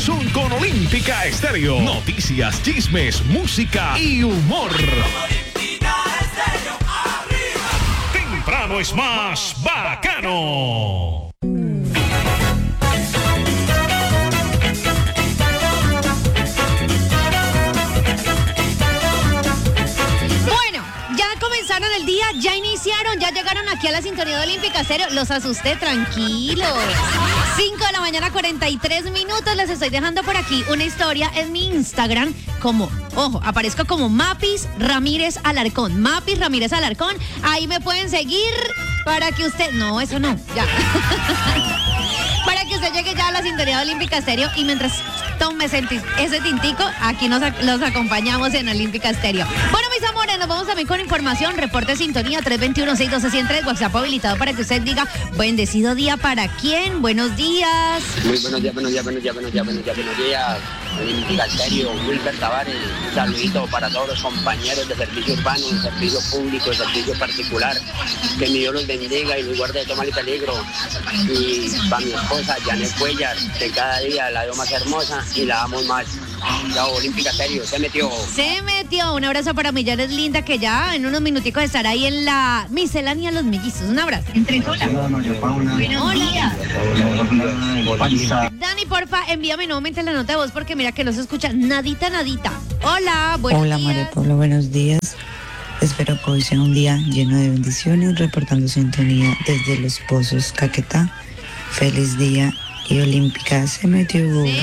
son con Olímpica Estéreo. Noticias, chismes, música y humor. Temprano es más bacano. Comenzaron el día, ya iniciaron, ya llegaron aquí a la sintonía de Olímpica Estéreo. Los asusté, tranquilos. 5 de la mañana, 43 minutos. Les estoy dejando por aquí una historia en mi Instagram. Aparezco como Mapis Ramírez Alarcón. Mapis Ramírez Alarcón. Ahí me pueden seguir para que usted. No, eso no, ya. Para que usted llegue ya a la sintonía de Olímpica Estéreo y mientras tome ese tintico, aquí los acompañamos en Olímpica Estéreo. Bueno, mis amores, nos vamos también con información. Reporte sintonía 321-612-103, WhatsApp habilitado para que usted diga bendecido día para quién. Buenos días. Muy buenos días. Olímpica Estéreo, Wilber Tavares. Un saludito para todos los compañeros de servicio urbano, de servicio público, de servicio particular. Que mi Dios los bendiga y los guarde de todo mal y peligro. Y para mi esposa, Janet Cuellar, que cada día la veo más hermosa y la amo más. Chao, Olímpica Estéreo, se metió. Un abrazo para mi Janet linda, que ya en unos minuticos estará ahí en la miscelánea Los Mellizos. Un abrazo. Hola. Dani, porfa, envíame nuevamente la nota de voz porque mira que no se escucha nadita. Hola, buenos días. Hola, María Paula, buenos días. Espero que hoy sea un día lleno de bendiciones, reportando sintonía desde Los Pozos, Caquetá. Feliz día y Olímpica se metió.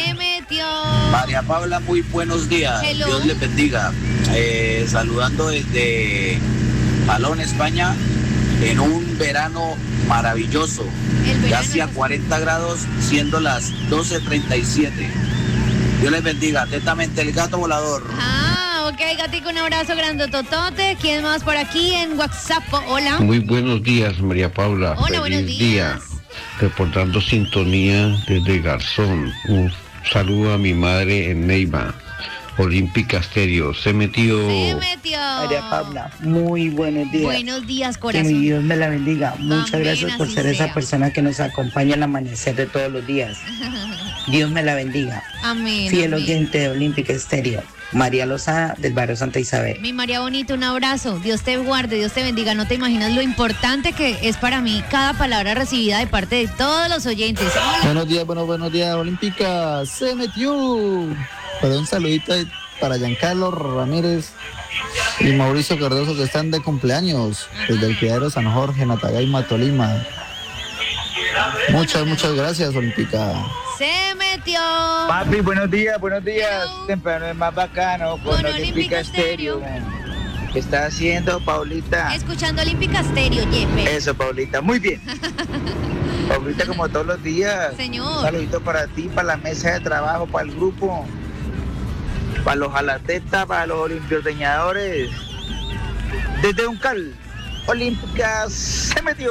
María Paula, muy buenos días. Hello. Dios les bendiga. Saludando desde Palón, España, en un verano maravilloso. Ya hacía 40 grados, siendo las 12:37. Dios les bendiga. Atentamente, el gato volador. Ok, gatico, un abrazo grandototote. ¿Quién más por aquí en WhatsApp? Hola. Muy buenos días, María Paula. Hola, buenos Feliz días. día. Reportando sintonía desde Garzón. Un saludo a mi madre en Neiva. Olímpica Estéreo. Se metió. María Paula, muy buenos días. Buenos días, corazón. Que mi Dios me la bendiga. Muchas Amén, gracias por así ser sea. esa persona que nos acompaña al amanecer de todos los días. Dios me la bendiga. Amén. Fiel amén. oyente de Olímpica Estéreo. María Lozada, del barrio Santa Isabel. Mi María bonita, un abrazo. Dios te guarde, Dios te bendiga. No te imaginas lo importante que es para mí cada palabra recibida de parte de todos los oyentes. Hola. Buenos días, Olímpica se metió. Pero un saludito para Giancarlo Ramírez y Mauricio Cardoso, que están de cumpleaños desde el Criadero San Jorge, Natagaima, Tolima. Muchas gracias, Olímpica. Se metió. Papi, buenos días. Hello. Temprano es más bacano con Olímpica Estéreo. ¿Qué está haciendo, Paulita? Escuchando Olímpica Estéreo, Jefe. Eso, Paulita, muy bien. Paulita, como todos los días. Señor. Un saludito para ti, para la mesa de trabajo, para el grupo, para los jalatetas, para los olimpioseñadores. Desde Uncal, Olímpica se metió.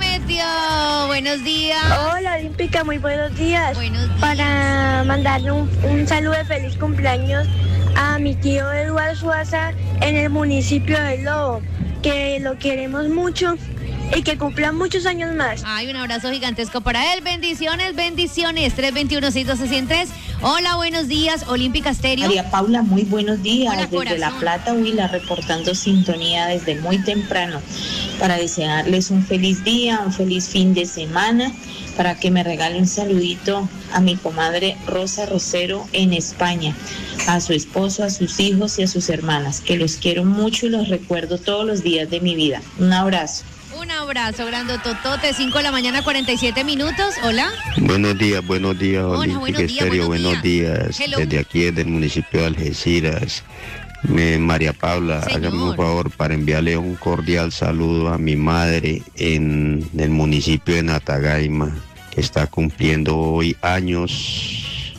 Buenos días. Hola, Olímpica, muy buenos días. Buenos días. Para mandarle un saludo de feliz cumpleaños a mi tío Eduardo Suaza en el municipio de Lobo, que lo queremos mucho y que cumpla muchos años más. Ay, un abrazo gigantesco para él. Bendiciones. 321-612-103. Hola, buenos días, Olímpica Estéreo. María Paula, muy buenos días. Hola, desde corazón. La Plata, Huila, reportando sintonía desde muy temprano para desearles un feliz día, un feliz fin de semana, para que me regale un saludito a mi comadre Rosa Rosero en España, a su esposo, a sus hijos y a sus hermanas, que los quiero mucho y los recuerdo todos los días de mi vida. Un abrazo. Un abrazo grandototote. 5 de la mañana, 47 minutos. Hola. Buenos días, Olímpica buenos días, Estéreo. Buenos días. Hello. Desde aquí, desde el municipio de Algeciras. María Paula, Señor. hágame un favor para enviarle un cordial saludo a mi madre en el municipio de Natagaima, que está cumpliendo hoy años.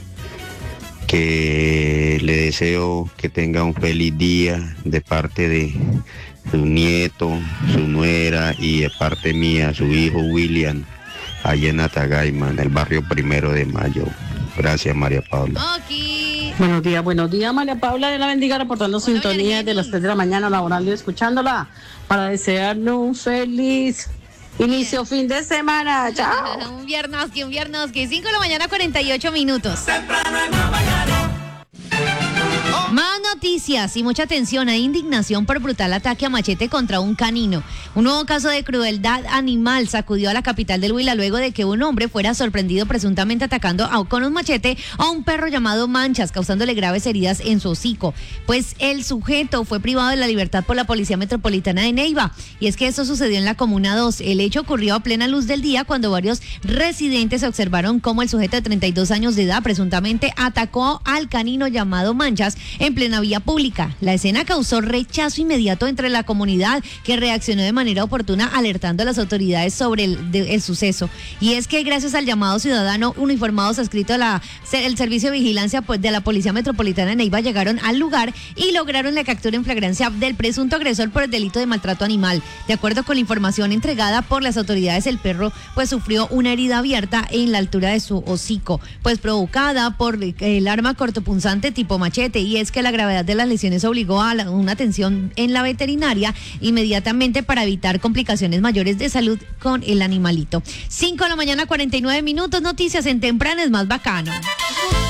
Que le deseo que tenga un feliz día de parte de su nieto, su nuera y de parte mía, su hijo William, allá en Natagaima, en el barrio 1 de Mayo. Gracias, María Paula. Aquí. Buenos días, María Paula de la Bendiga, reportando sintonía de las 3 de la mañana, laborando y escuchándola, para desearle un feliz Inicio fin de semana, chao. Un viernes, 5 de la mañana, 48 minutos. Más noticias y mucha atención. Hay indignación por brutal ataque a machete contra un canino. Un nuevo caso de crueldad animal sacudió a la capital del Huila luego de que un hombre fuera sorprendido presuntamente atacando con un machete a un perro llamado Manchas, causándole graves heridas en su hocico. Pues el sujeto fue privado de la libertad por la Policía Metropolitana de Neiva. Y es que esto sucedió en la Comuna 2. El hecho ocurrió a plena luz del día cuando varios residentes observaron cómo el sujeto de 32 años de edad presuntamente atacó al canino llamado Manchas en plena vía pública. La escena causó rechazo inmediato entre la comunidad, que reaccionó de manera oportuna alertando a las autoridades sobre el suceso. Y es que gracias al llamado ciudadano uniformados adscrito a el servicio de vigilancia de la Policía Metropolitana de Neiva llegaron al lugar y lograron la captura en flagrancia del presunto agresor por el delito de maltrato animal. De acuerdo con la información entregada por las autoridades, el perro pues sufrió una herida abierta en la altura de su hocico, pues provocada por el arma cortopunzante tipo machete. Y es que la gravedad de las lesiones obligó a una atención en la veterinaria inmediatamente para evitar complicaciones mayores de salud con el animalito. 5 de la mañana, 49 minutos. Noticias en Temprano es más bacano.